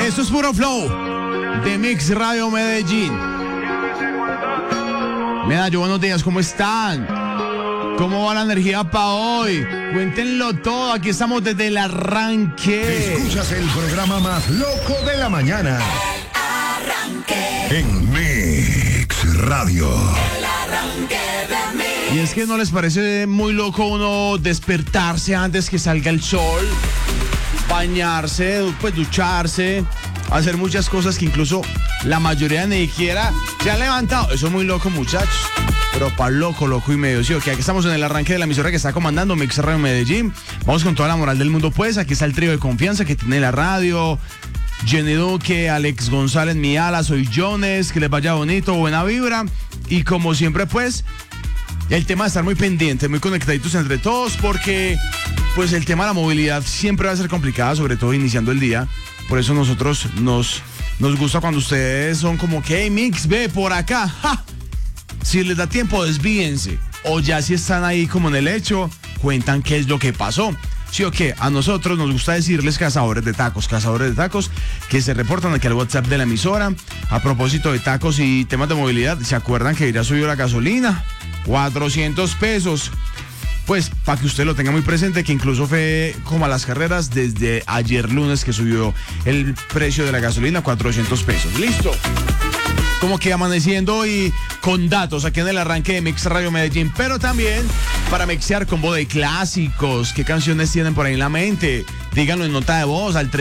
Esto es puro flow de Mix Radio Medellín. Medallo, buenos días, ¿cómo están? ¿Cómo va la energía para hoy? Cuéntenlo todo, aquí estamos desde el arranque. Escuchas el programa más loco de la mañana. El arranque. En Mix Radio. El arranque de Mix. Y es que ¿no les parece muy loco uno despertarse antes que salga el sol? Bañarse, pues ducharse, hacer muchas cosas que incluso la mayoría ni siquiera se han levantado. Eso es muy loco, muchachos. Pero pa' loco y medio. Sí, ok, aquí estamos en el arranque de la emisora que está comandando Mix Radio Medellín. Vamos con toda la moral del mundo, pues. Aquí está el trío de confianza que tiene la radio. Jenny Duque, Alex González, mi ala, soy Jones. Que les vaya bonito, buena vibra. Y como siempre, pues, el tema de estar muy pendiente, muy conectaditos entre todos, porque pues el tema de la movilidad siempre va a ser complicada, sobre todo iniciando el día. Por eso nosotros nos gusta cuando ustedes son como que, hey, Mix, ve por acá. ¡Ja! Si les da tiempo, desvíense. O ya si están ahí como en el hecho, cuentan qué es lo que pasó. Sí o qué, a nosotros nos gusta decirles cazadores de tacos, que se reportan aquí al WhatsApp de la emisora. A propósito de tacos y temas de movilidad, ¿se acuerdan que ya subió la gasolina? 400 pesos. Pues para que usted lo tenga muy presente, que incluso fue como a las carreras desde ayer lunes que subió el precio de la gasolina, 400 pesos. ¿Listo? Como que amaneciendo y con datos aquí en el arranque de Mix Radio Medellín, pero también para mixear combo de clásicos. ¿Qué canciones tienen por ahí en la mente? Díganlo en nota de voz al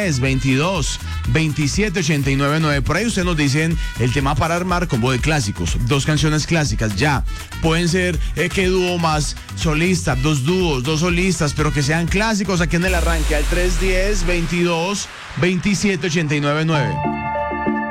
310-22-27-899. Por ahí ustedes nos dicen el tema para armar combo de clásicos. 2 canciones clásicas ya. Pueden ser que dúo más solista, 2 dúos, 2 solistas, pero que sean clásicos aquí en el arranque al 310-22-27-899.